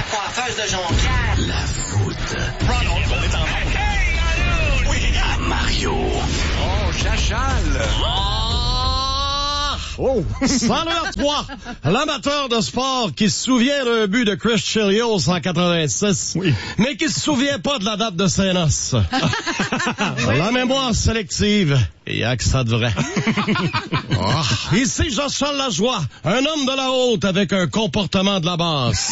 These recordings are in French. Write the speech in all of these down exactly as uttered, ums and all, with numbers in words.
coiffeuse de Jonquière. La foudre. Ronald, on est en hey, hey, allô! Oui. À Mario. Oh, Chachal. Oh! Salut à toi, l'amateur de sport qui se souvient d'un but de Chris Chelios en quatre-vingt-six, oui. Mais qui se souvient pas de la date de ses noces. La mémoire sélective, il y a que ça de vrai. Oh. Ici Jean-Charles Lajoie, un homme de la haute avec un comportement de la basse.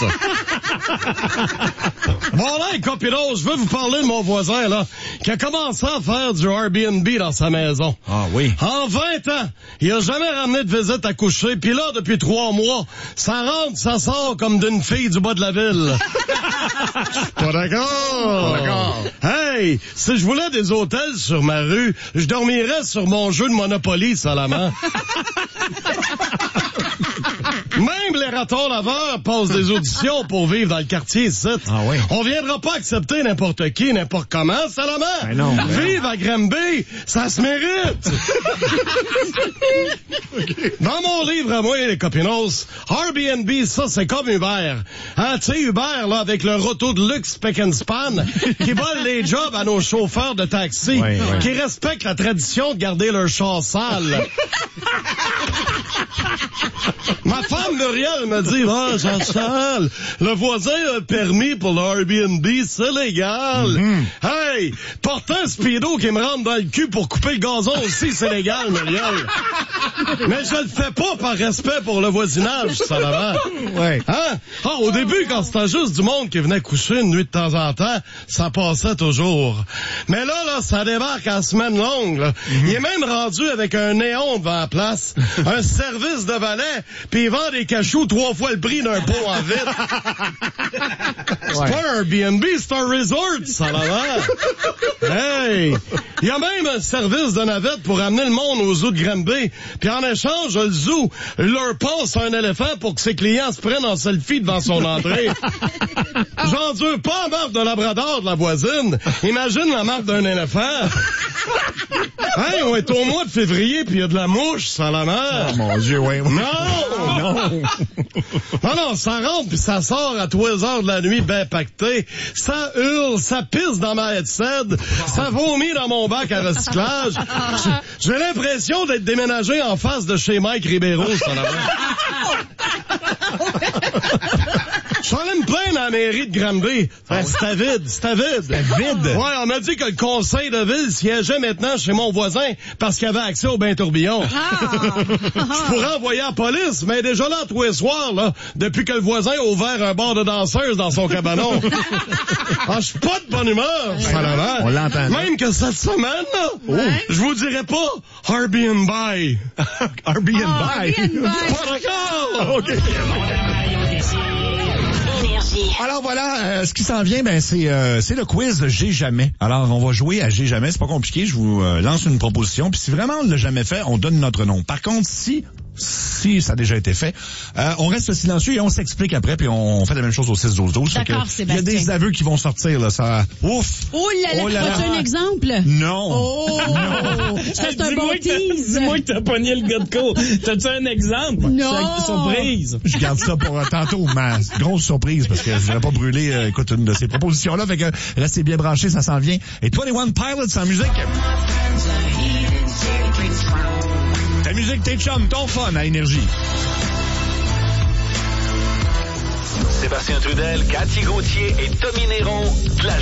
Bon là, copinos, je veux vous parler de mon voisin, là, qui a commencé à faire du Airbnb dans sa maison. Ah oui. En vingt ans, il a jamais ramené de visite à coucher, puis là, depuis trois mois, ça rentre, ça sort comme d'une fille du bas de la ville. Pas d'accord. Pas d'accord. Hey, si je voulais des hôtels sur ma rue, je dormirais sur mon jeu de Monopoly, Salaman. Même les ratons laveurs passent des auditions pour vivre dans le quartier ici. Ah oui. On viendra pas accepter n'importe qui, n'importe comment, Salaman. Ben non. Ben Vivre à Granby, ça se mérite. Dans mon livre à moi, les copinos, Airbnb, ça, c'est comme Uber. Hein, tu sais, Uber, là, avec le roto de luxe Pick and Span, qui vole les jobs à nos chauffeurs de taxi, oui, oui. qui respectent la tradition de garder leur char sale. Ma femme Muriel me dit, ah, Jean-Charles, le voisin a un permis pour le Airbnb, c'est légal. Mm-hmm. Hey, porter un speedo qui me rentre dans le cul pour couper le gazon aussi, c'est légal, Muriel. Mais je le fais pas par respect pour le voisinage, ça va. Ouais. Hein? Ah, au début, quand c'était juste du monde qui venait coucher une nuit de temps en temps, ça passait toujours. Mais là, là, ça débarque en semaine longue, là. Mm-hmm. Il est même rendu avec un néon devant la place, un service de valet, puis il vend des cachous trois fois le prix d'un pot en vitre. C'est ouais. Pas un Airbnb, c'est un resort, ça va. Hey! Il y a même un service de navette pour amener le monde au zoo de Granby. Puis en échange, le zoo leur passe un éléphant pour que ses clients se prennent en selfie devant son entrée. J'endure pas la marque de Labrador de la voisine. Imagine la marque d'un éléphant. Hey, on est au mois de février puis il y a de la mouche, ça la mer. Oh mon Dieu, oui. Non! Non! Non, non, ça rentre puis ça sort à trois heures de la nuit ben pacté. Ça hurle, ça pisse dans ma headset, ça vomit dans mon bac à recyclage. J'ai l'impression d'être déménagé en face de chez Mike Ribeiro, ça la mer. Je suis allé me plaindre à la mairie de Granby. Ah, c'était vide, c'était vide. C'était vide? Ouais, on m'a dit que le conseil de ville siégeait maintenant chez mon voisin parce qu'il avait accès au bain tourbillon. Ah. Je pourrais envoyer la police, mais déjà là, tous les soirs, là, depuis que le voisin a ouvert un bar de danseuse dans son cabanon. Ah, je suis pas de bonne humeur, ça la On l'entend. Même que cette semaine, là, oh. Je vous dirais pas Airbnb. Airbnb. Pas d'accord. OK. Alors voilà, euh, ce qui s'en vient, ben c'est euh, c'est le quiz J'ai jamais. Alors on va jouer à J'ai jamais, c'est pas compliqué, je vous euh, lance une proposition, puis si vraiment on l'a jamais fait, on donne notre nom. Par contre, si si ça a déjà été fait, euh, on reste silencieux et on s'explique après, puis on fait la même chose au six douze douze. D'accord, Sébastien. Il y a des aveux qui vont sortir, là, ça... Ouf! Oh là là, oh là là. As-tu un exemple? Non! Oh! Non. C'est un bon tease! Dis-moi que t'as pogné le gars de cours. T'as-tu un exemple? Non! C'est une surprise. Je garde ça pour euh, tantôt, ma grosse surprise, parce que je voudrais pas brûler, euh, écoute, une de ces propositions-là, fait que restez bien branchés, ça s'en vient. Et vingt-et-un Pilots en musique. Ta musique, tes chums, ton fun à Énergie. Sébastien Trudel, Cathy Gauthier et Tommy Néron, de la